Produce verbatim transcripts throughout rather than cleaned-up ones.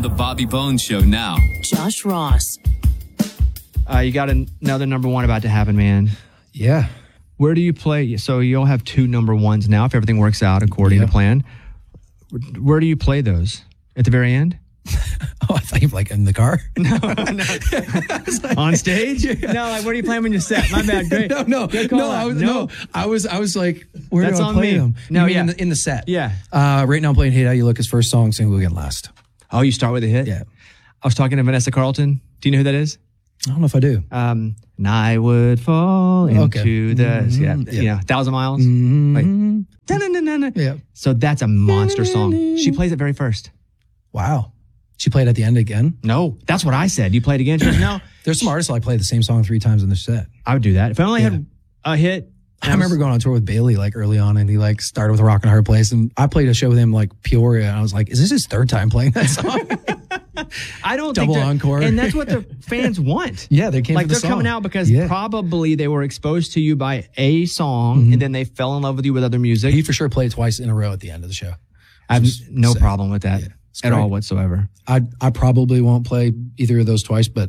The Bobby Bones Show now. Josh Ross. Uh, you got an- another number one about to happen, man. Yeah. Where do you play? So you'll have two number ones now if everything works out according Yeah. to plan. Where do you play those? At the very end? Oh, I thought you were like in the car. No, no. On stage? No, like where do you play them when you set? My bad. Great. No, no, Good call no, out. I was, no. I was, I was like, where That's do I on play me. them? No, You mean yeah. in the, in the set. Yeah. Uh, right now, I'm playing "Hate How You Look" as first song, single again last. Oh, you start with a hit? Yeah. I was talking to Vanessa Carlton. Do you know who that is? I don't know if I do. Um, and I would fall into Okay. the Mhm. yeah, Yeah. you know, thousand miles. Mhm. Like, da-na-na-na-na. Yeah. So that's a monster song. She plays it very first. Wow. She played at the end again. No, that's what I said. You played again. She goes, no. There's some artists that I play the same song three times in their set. I would do that if I only had a hit. I remember going on tour with Bailey like early on, and he like started with "Rock and Hard Place," and I played a show with him like Peoria, and I was like, "Is this his third time playing that song?" I don't Double think they're- encore. and that's what the fans want. Yeah, they came like for the they're song. coming out because Yeah. probably they were exposed to you by a song, and then they fell in love with you with other music. He for sure played twice in a row at the end of the show. I have Just no say- problem with that Yeah, it's at great. all whatsoever. I I probably won't play either of those twice, but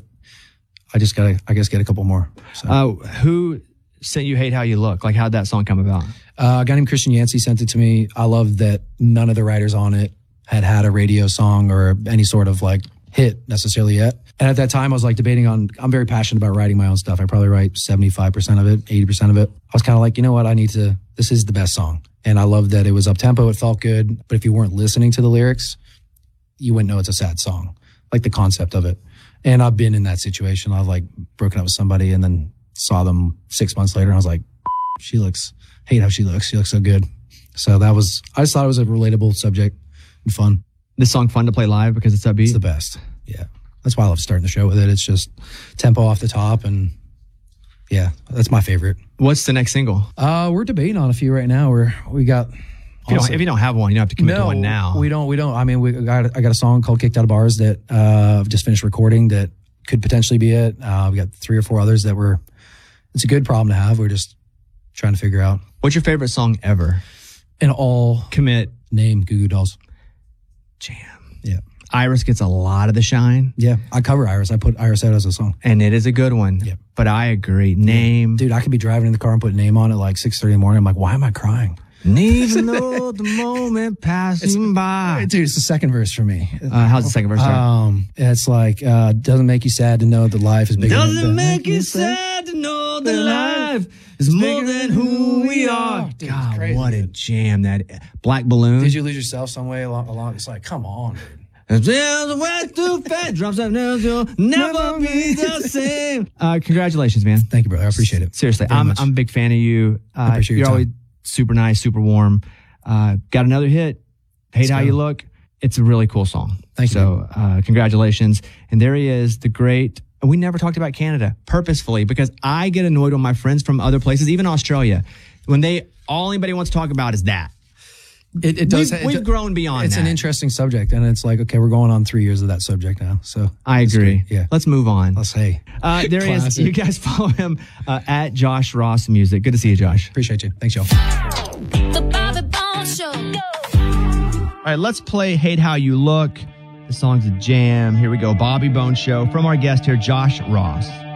I just gotta I guess get a couple more. So. Uh, who sent you "Hate How You Look"? Like, how'd that song come about? Uh, a guy named Christian Yancey sent it to me. I love that none of the writers on it had had a radio song or any sort of like hit necessarily yet. And at that time, I was like debating on, I'm very passionate about writing my own stuff. I probably write seventy-five percent of it, eighty percent of it. I was kind of like, you know what? I need to, this is the best song. And I love that it was up tempo. It felt good. But if you weren't listening to the lyrics, you wouldn't know it's a sad song, like the concept of it. And I've been in that situation. I've like broken up with somebody and then saw them six months later. And I was like, she looks, hate how she looks. She looks so good. So that was, I just thought it was a relatable subject and fun. This song fun to play live because it's upbeat? It's the best. Yeah. That's why I love starting the show with it. It's just tempo off the top. And yeah, that's my favorite. What's the next single? Uh, we're debating on a few right now. We're, we got, If you, don't, if you don't have one, you don't have to commit no, to one now. we don't. We don't. I mean, we got. I got a song called "Kicked Out of Bars" that uh, I've just finished recording. That could potentially be it. Uh, we got three or four others that were. It's a good problem to have. We're just trying to figure out. What's your favorite song ever? And all Commit. name Goo Goo Dolls. Jam. Yeah, Iris gets a lot of the shine, yeah. I cover Iris. I put Iris out as a song. and it is a good one. Yeah. But I agree. Name. Dude, I could be driving in the car and put "Name" on at like six thirty in the morning. I'm like, why am I crying? Even though the moment passing by. Dude, it's the second verse for me. Uh, how's the second verse start? Um, it's like uh, doesn't make you sad to know that life is bigger. Doesn't than make you sad to know that life is more than who we are. Dude, it's God, crazy, what a dude. jam that Black Balloon. Did you lose yourself some way along? along? It's like, come on, dude. There's a way too fast, drops up, you'll never be the same. Uh, congratulations, man. Thank you, brother. I appreciate it. Seriously, Very I'm much. I'm a big fan of you. Uh, appreciate your you're time. always super nice, super warm. Uh, got another hit. Hate Let's How go. You Look. It's a really cool song. Thank you. So uh, congratulations. And there he is, the great. And we never talked about Canada purposefully because I get annoyed when my friends from other places, even Australia, when they all anybody wants to talk about is that. It, it does. We've, it we've do- grown beyond It's that. an interesting subject, and it's like, okay, we're going on three years of that subject now. So I it's agree. great. Yeah. Let's move on. Let's say. Uh, there he is. Classic. You guys follow him uh, at Josh Ross Music. Good to see you, Josh. Appreciate you. Thanks, y'all. The Bobby Bones Show. All right, let's play Hate How You Look. The song's a jam. Here we go. Bobby Bones Show from our guest here, Josh Ross.